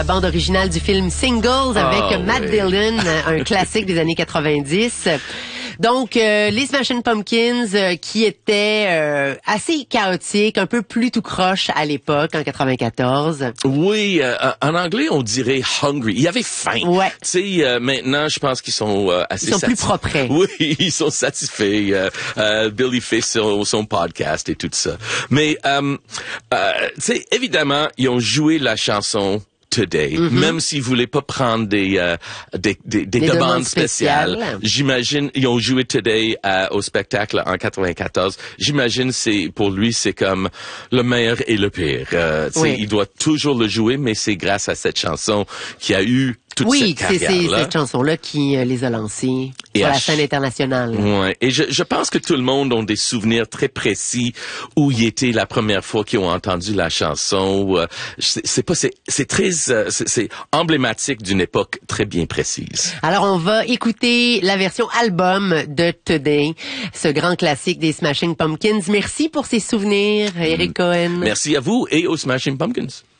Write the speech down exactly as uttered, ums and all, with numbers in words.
La bande originale du film Singles avec oh, Matt oui. Dillon, un classique des années quatre-vingt-dix. Donc, euh, les Smashing Pumpkins euh, qui étaient euh, assez chaotiques, un peu plus tout croche à l'époque, en quatre-vingt-quatorze. Oui, euh, en anglais, on dirait hungry. Il y avait faim. Ouais. Tu sais, euh, maintenant, je pense qu'ils sont euh, assez Ils sont plus satis- propres. Oui, ils sont satisfaits. Euh, euh, Billy fait son, son podcast et tout ça. Mais, euh, euh, tu sais, évidemment, ils ont joué la chanson Today, Mm-hmm. même s'ils voulaient pas prendre des euh, des, des, des Des demandes demandes spéciales. spéciales. J'imagine ils ont joué Today euh, au spectacle en quatre-vingt-quatorze. J'imagine c'est pour lui c'est comme le meilleur et le pire. Euh, tu sais, Oui. il doit toujours le jouer, mais c'est grâce à cette chanson qui a eu toute Oui, cette c'est c'est carrière-là. cette chanson-là qui euh, les a lancés Et sur à la ch- scène internationale. Ouais. Et je, je pense que tout le monde a des souvenirs très précis où il était la première fois qu'ils ont entendu la chanson. Euh, C'est, c'est pas, c'est, c'est très, euh, c'est, c'est emblématique d'une époque très bien précise. Alors, on va écouter la version album de Today, ce grand classique des Smashing Pumpkins. Merci pour ces souvenirs, Eric Cohen. Merci à vous et aux Smashing Pumpkins.